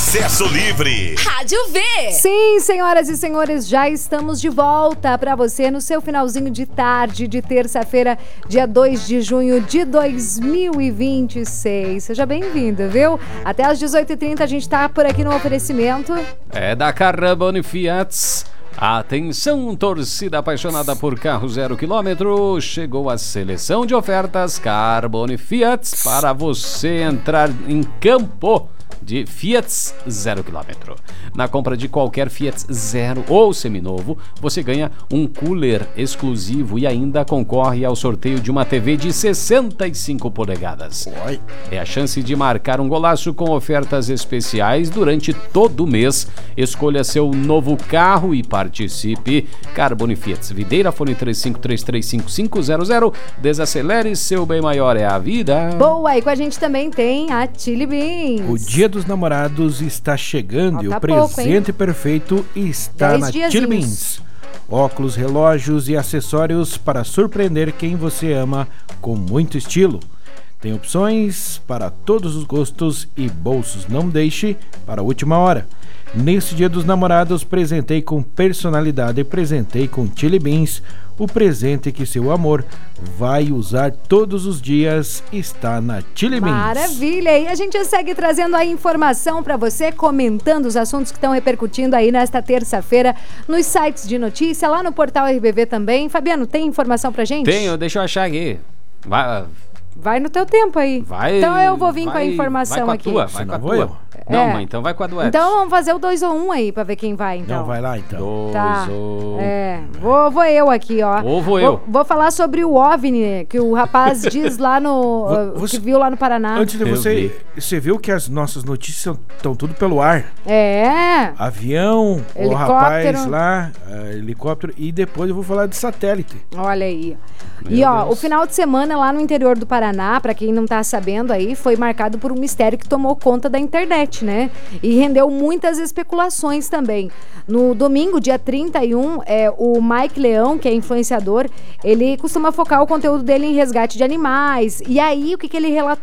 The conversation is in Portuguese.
Acesso livre. Rádio V. Sim, senhoras e senhores, já estamos de volta para você no seu finalzinho de tarde de terça-feira, dia 2 de junho de 2026. Seja bem-vindo, viu? Até às 18h30 a gente tá por aqui no oferecimento. É da Carbone Fiat. Atenção, torcida apaixonada por carro 0 km. Chegou a seleção de ofertas Carbone Fiat para você entrar em campo de Fiat 0 km. Na compra de qualquer Fiat Zero ou seminovo, você ganha um cooler exclusivo e ainda concorre ao sorteio de uma TV de 65 polegadas. Oi. É a chance de marcar um golaço com ofertas especiais durante todo o mês. Escolha seu novo carro e participe. Carbone Fiat, Videira, fone 35335500. Desacelere, seu bem maior é a vida. Boa, e com a gente também tem a Chili Beans. O Dia dos Namorados está chegando e o presente perfeito está na Chili Beans. Óculos, relógios e acessórios para surpreender quem você ama com muito estilo. Tem opções para todos os gostos e bolsos. Não deixe para a última hora. Nesse Dia dos Namorados, presentei com personalidade e presentei com Chili Beans. O presente que seu amor vai usar todos os dias está na Chili Beans. Maravilha! E a gente já segue trazendo a informação para você, comentando os assuntos que estão repercutindo aí nesta terça-feira nos sites de notícia, lá no portal RBV também. Fabiano, tem informação pra gente? Tenho, deixa eu achar aqui. Vai no teu tempo aí. Vai, então eu vou vir com a informação vai aqui. Vai com a tua. Não, mas então vai com a do Edson. Então vamos fazer o 2 ou 1 aí pra ver quem vai, então. Não, vai lá então. Tá. 2 ou... Vou eu aqui, ó. Ou vou eu. Vou falar sobre o OVNI, que o rapaz diz lá no... que viu lá no Paraná. Antes de você viu que as nossas notícias estão tudo pelo ar. É. Avião, o rapaz lá, helicóptero, e depois eu vou falar de satélite. Olha aí. Meu Deus. O final de semana lá no interior do Paraná, pra quem não tá sabendo aí, foi marcado por um mistério que tomou conta da internet, né? E rendeu muitas especulações também. No domingo, dia 31, o Mike Leão, que é influenciador, ele costuma focar o conteúdo dele em resgate de animais. E aí, o que ele relatou?